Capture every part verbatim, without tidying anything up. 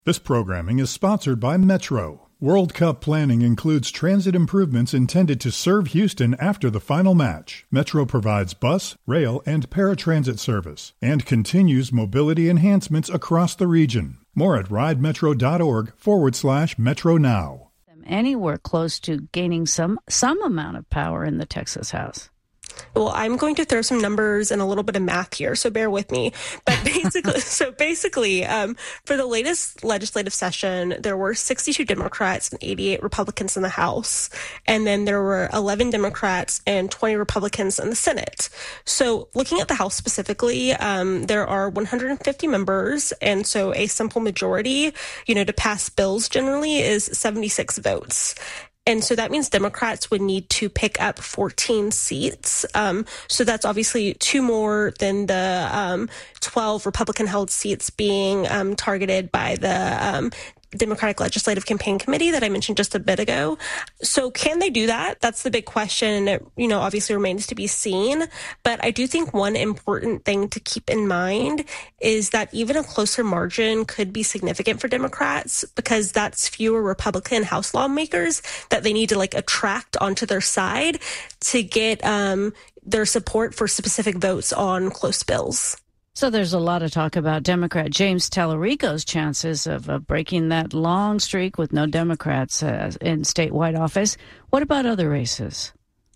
This programming is sponsored by Metro. World Cup planning includes transit improvements intended to serve Houston after the final match. Metro provides bus, rail, and paratransit service and continues mobility enhancements across the region. More at ridemetro.org forward slash Metro now. Anywhere close to gaining some some amount of power in the Texas House. Well, I'm going to throw some numbers and a little bit of math here, so bear with me. But basically, so basically, um, for the latest legislative session, there were sixty-two Democrats and eighty-eight Republicans in the House, and then there were eleven Democrats and twenty Republicans in the Senate. So looking at the House specifically, um, there are one hundred fifty members, and so a simple majority, you know, to pass bills generally is seventy-six votes. And so that means Democrats would need to pick up fourteen seats. Um, so that's obviously two more than the um, twelve Republican-held seats being um, targeted by the um, Democratic Legislative Campaign Committee that I mentioned just a bit ago. So can they do that? That's the big question. And it, you know, obviously remains to be seen. But I do think one important thing to keep in mind is that even a closer margin could be significant for Democrats because that's fewer Republican House lawmakers that they need to like attract onto their side to get um, their support for specific votes on close bills. So there's a lot of talk about Democrat James Tallarico's chances of uh, breaking that long streak with no Democrats uh, in statewide office. What about other races?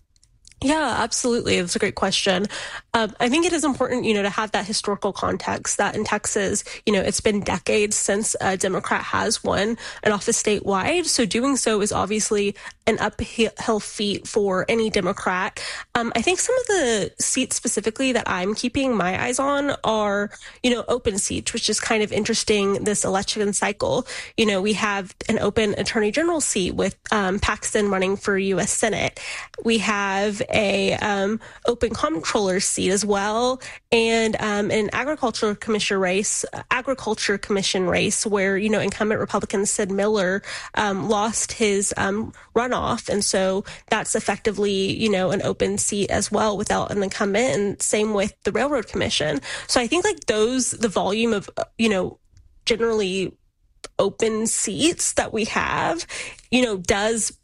Yeah, absolutely. That's a great question. Um, I think it is important, you know, to have that historical context that in Texas, you know, it's been decades since a Democrat has won an office statewide. So doing so is obviously an uphill feat for any Democrat. Um, I think some of the seats specifically that I'm keeping my eyes on are, you know, open seats, which is kind of interesting this election cycle. You know, we have an open attorney general seat with um, Paxton running for U S Senate. We have a um, open comptroller seat as well, and um, an agriculture commission race, agriculture commission race where, you know, incumbent Republican Sid Miller um, lost his um, runoff, and so that's effectively, you know, an open seat as well without an incumbent, and same with the Railroad Commission. So I think like those, the volume of, you know, generally open seats that we have, you know, does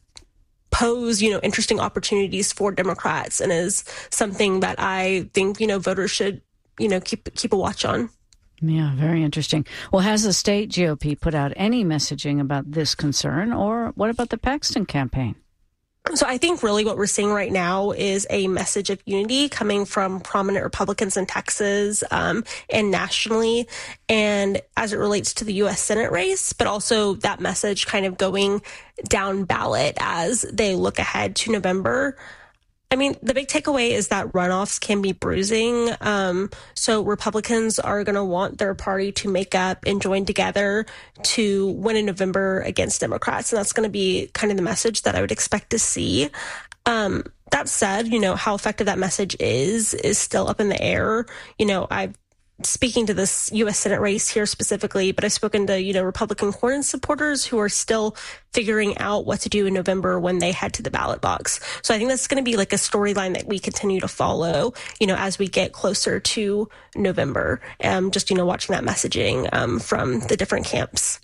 pose, you know, interesting opportunities for Democrats and is something that I think, you know, voters should, you know, keep keep a watch on. Yeah, very interesting. Well, has the state G O P put out any messaging about this concern, or what about the Paxton campaign? So I think really what we're seeing right now is a message of unity coming from prominent Republicans in Texas um, and nationally, and as it relates to the U S Senate race, but also that message kind of going down ballot as they look ahead to November. I mean, the big takeaway is that runoffs can be bruising. Um, so Republicans are going to want their party to make up and join together to win in November against Democrats. And that's going to be kind of the message that I would expect to see. Um, that said, you know, how effective that message is, is still up in the air. You know, I've speaking to this U S Senate race here specifically, but I've spoken to, you know, Republican Cornyn supporters who are still figuring out what to do in November when they head to the ballot box. So I think that's going to be like a storyline that we continue to follow, you know, as we get closer to November, um, just, you know, watching that messaging um, from the different camps.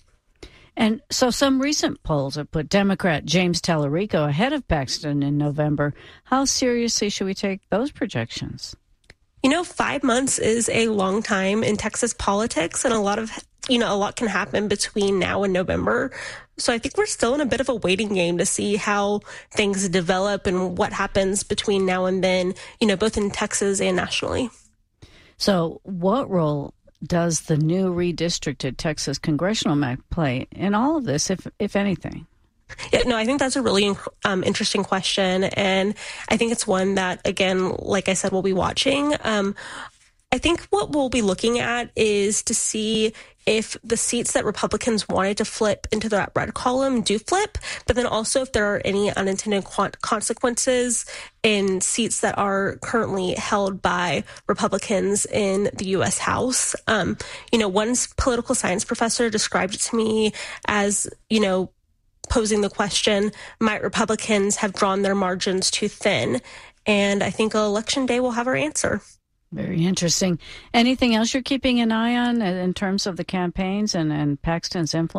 And so some recent polls have put Democrat James Tallarico ahead of Paxton in November. How seriously should we take those projections? You know, five months is a long time in Texas politics, and a lot of, you know, a lot can happen between now and November. So I think we're still in a bit of a waiting game to see how things develop and what happens between now and then, you know, both in Texas and nationally. So what role does the new redistricted Texas congressional map play in all of this, if if anything? Yeah, no, I think that's a really um, interesting question. And I think it's one that, again, like I said, we'll be watching. Um, I think what we'll be looking at is to see if the seats that Republicans wanted to flip into that red column do flip, but then also if there are any unintended consequences in seats that are currently held by Republicans in the U S House. Um, you know, one political science professor described it to me as, you know, posing the question, might Republicans have drawn their margins too thin? And I think Election Day will have our answer. Very interesting. Anything else you're keeping an eye on in terms of the campaigns and, and Paxton's influence?